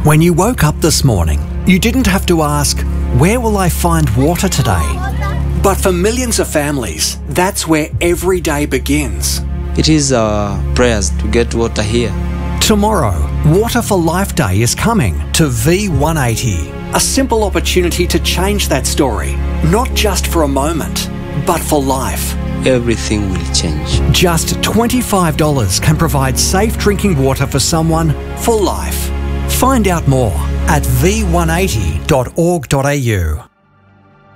When you woke up this morning, you didn't have to ask, where will I find water today? But for millions of families, that's where every day begins. It is our prayers to get water here. Tomorrow, Water for Life Day is coming to V180. A simple opportunity to change that story, not just for a moment, but for life. Everything will change. Just $25 can provide safe drinking water for someone for life. Find out more at v180.org.au.